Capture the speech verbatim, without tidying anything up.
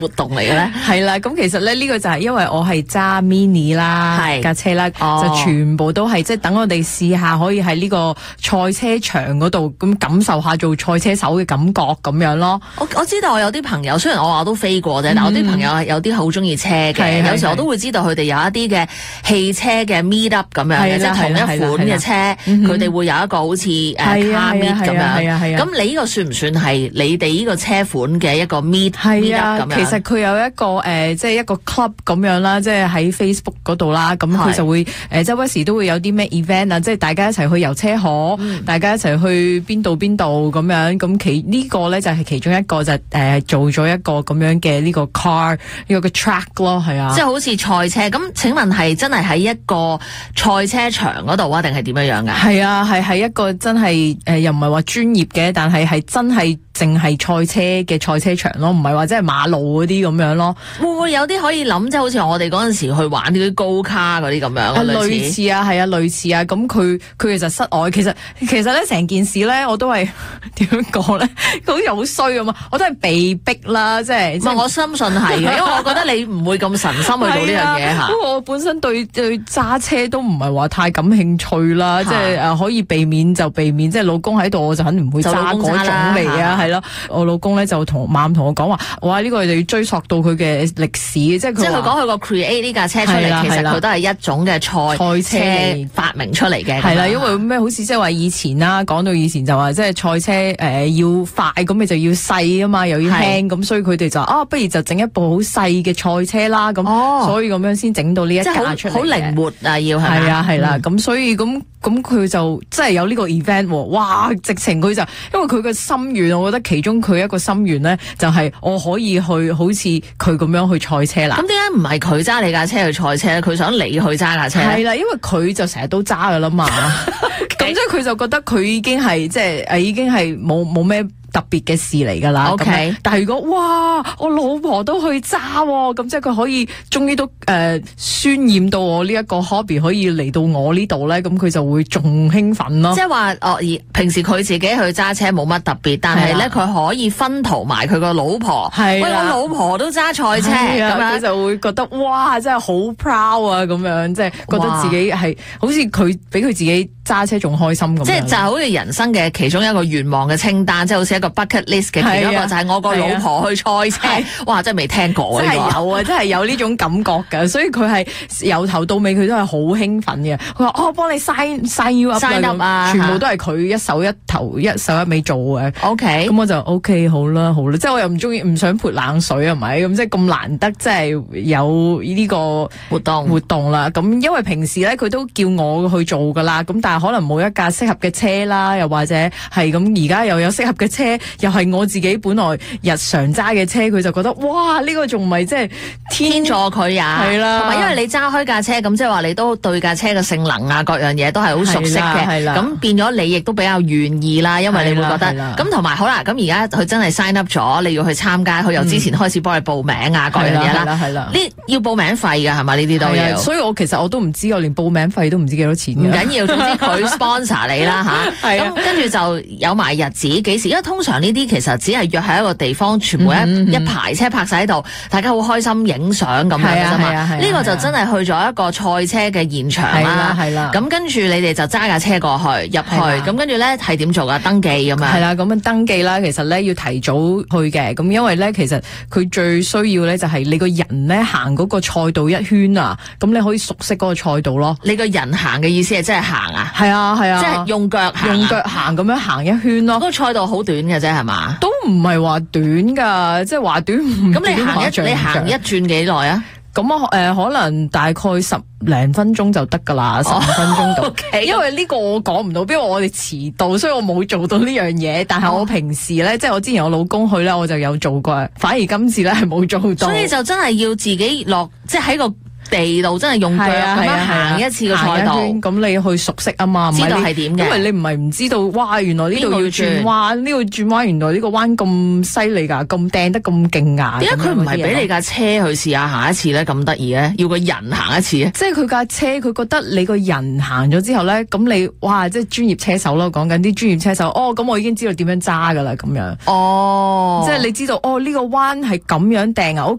活動嚟嘅咧？ 係啦，咁其實咧呢個就係因為我係揸 mini 啦架車啦， 哦、 就全部都係即係等我哋試下可以喺呢個賽車場嗰度咁感受下做賽車手嘅感覺咁樣咯。 我我知道我有啲朋友，雖然我話都飛過啫，嗯、但我啲朋友係有啲好中意車嘅，有時候我都會知道佢哋有一啲嘅汽車嘅 meet up 咁樣嘅，即係同一款嘅車，佢哋會有一個好似誒 car meet 咁樣。咁你呢個算唔算係你哋呢個車款嘅一個 meet meet up 咁樣？ 其實佢有一個誒、呃，即係一個 club 咁樣啦，即係喺 Facebook 嗰度啦。咁佢就會誒周不時都會有啲咩 event 啊，即係大家一齊去遊車河，嗯、大家一齊去邊度邊度咁樣。咁其呢個咧就係其中一個就誒、呃、做咗一個咁樣嘅呢個 car 呢個嘅 track 咯，係啊。 即係好似賽車咁，請問係真係喺一個賽車場嗰度啊，定係點樣樣㗎？ 係啊，係喺一個真係誒、呃、又唔係話專業嘅，但係係真係淨係賽車嘅賽車場咯，唔係話即係馬路嗰啲咁樣咯。 會唔會有啲可以諗，即係好似我哋嗰陣時去玩啲高卡嗰啲咁樣啊？ 類似啊，係啊，類似啊。咁佢佢其實室外，其實其實咧成件事咧，我都係點樣講咧？好似好衰咁啊！我都係被逼啦，即係。唔係， 我深信係嘅，因為我覺得你唔會咁神心去做呢樣嘢嚇。 因為我本身對對揸車都唔係話太感興趣啦，即係誒可以避免就避免，即係老公喺度我就肯定唔會揸嗰種嚟啊，係咯。我老公咧就同猛同我講話，哇！呢、這個就要追溯到佢嘅歷史，即係佢即係佢講佢個 create 呢架車出嚟，其實佢都係一種嘅賽賽車發明出嚟嘅。 係啦，因為咩好似即係話以前啦，講到以前就話即係賽車誒、呃、要快，咁你就要細啊嘛，又要輕，咁所以佢哋就啊，不如就整一部好細嘅賽車啦，咁、哦、所以咁樣先整到呢一架出嚟嘅。好靈活啊，要係係啊係啦，咁、嗯、所以咁咁佢就即係有呢個 event 喎，哇！直情佢就因為佢嘅心願，我覺得其中佢一個心願咧，就係、是、我可以去好似佢咁樣去賽車啦。 咁點解唔係佢揸你架車去賽車咧？佢想你去揸架車？ 係啦，因為佢就成日都揸噶啦嘛，咁即係佢就覺得佢已經係即係誒，已經係冇冇咩特別嘅事嚟噶啦。 OK， 但係如果哇，我老婆都去揸，咁即係佢可以終於都誒、呃、渲染到我呢一個 hobby 可以嚟到我呢度咧，咁佢就會仲興奮咯。 即係話哦，而平時佢自己去揸車冇乜特別，但係咧佢可以分途埋佢個老婆。係，喂，我老婆都揸賽車，咁樣佢就會覺得哇，真係好 proud 啊！咁樣即係覺得自己係好似佢比佢自己揸車仲開心咁。即係就好似人生嘅其中一個願望嘅清單，即係好似一個 bucket list 嘅其中一個，就係我個老婆去賽車。哇！真係未聽過， 真係有啊，真係有呢種感覺㗎。所以佢係由頭到尾佢都係好興奮嘅。佢話：哦，幫你 sign sign you up 啊，全部都係佢一手一頭一手一尾做嘅。OK，咁我就 OK 好啦好啦，即係我又唔中意唔想潑冷水係咪？咁即係咁難得，即係有呢個活動活動啦。咁因為平時咧佢都叫我去做㗎啦。咁但係可能冇一架適合嘅車啦，又或者係咁而家又有適合嘅車，又係我自己本來日常揸嘅車，佢就覺得哇呢、呢個仲唔係即係天助佢也係啦。同埋因為你揸開架車，咁即係話你都對架車嘅性能啊各樣嘢都係好熟悉嘅，咁變咗你亦都比較願意啦，因為你會覺得咁同埋好啦。咁而家佢真係 sign up 咗，你要去參加，佢由之前開始幫你報名啊、嗯、各樣嘢啦。係啦，呢要報名費㗎係嘛？呢啲都要。所以我其實我都唔知，我連報名費都唔知幾多錢。唔緊要，總之佢 sponsor 你啦吓。咁跟住就有埋日子幾時，因為通常呢啲其實只係約喺一個地方，全部一、嗯嗯、一排車泊晒喺度，大家好開心影相咁樣㗎嘛。呢個就真係去咗一個賽車嘅現場啦。係啦，咁跟住你哋就揸架車過去入去，咁跟住咧係點做㗎？登記咁樣。係啦，咁樣登記啦。其實咧要提早去嘅，咁因為咧其實佢最需要咧就係你個人咧行嗰個賽道一圈啊，咁你可以熟悉嗰個賽道咯。你個人行嘅意思係即係行啊？係啊係啊，即係用腳行，用腳行咁樣行一圈咯。嗰個賽道好短嘅啫係嘛？都唔係話短㗎，即係話短唔。咁你行一你行一轉幾耐啊？咁啊誒，可能大概十零分鐘就得㗎啦，十五分鐘到。Okay, 因為呢個我講唔到，因為我哋遲到，所以我冇做到呢樣嘢。但係我平時咧，即係我之前我老公去咧，我就有做過，反而今次咧係冇做到。所以就真係要自己落，即係喺個地度真係用腳咁樣行一次個賽道，咁你去熟悉啊嘛，知道係點嘅。因為你唔係唔知道，哇！原來呢度要轉彎，呢個轉彎原來呢個彎咁犀利㗎，咁掟得咁勁㗎。點解佢唔係俾你架車去試下行一次咧？咁得意咧，要個人行一次咧？即係佢架車，佢覺得你個人行咗之後咧，咁你哇，即係專業車手咯，講緊啲專業車手。哦，咁我已經知道點樣揸㗎啦，咁樣。哦，即係你知道，哦呢個彎係咁樣掟啊，